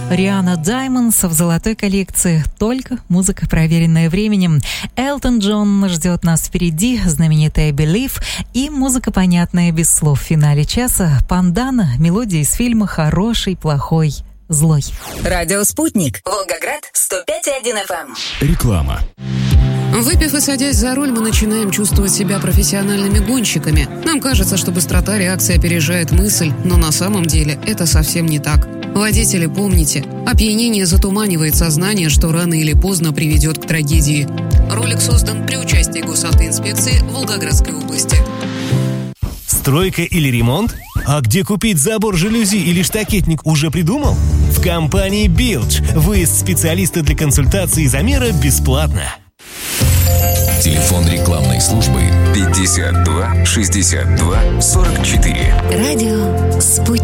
Риана Даймондс в золотой коллекции. Только музыка, проверенная временем. Элтон Джон ждет нас впереди, знаменитая «Believe» и музыка, понятная без слов в финале часа. Пандана, мелодия из фильма «Хороший, плохой, злой». Радио «Спутник», Волгоград, 105,1 FM. Реклама. Выпив и садясь за руль, мы начинаем чувствовать себя профессиональными гонщиками. Нам кажется, что быстрота реакции опережает мысль, но на самом деле это совсем не так. Водители, помните, опьянение затуманивает сознание, что рано или поздно приведет к трагедии. Ролик создан при участии госавтоинспекции Волгоградской области. Стройка или ремонт? А где купить забор жалюзи или штакетник уже придумал? В компании Bilge. Выезд специалиста для консультации и замера бесплатно. Телефон рекламной службы 52 62 44. Радио «Спутник».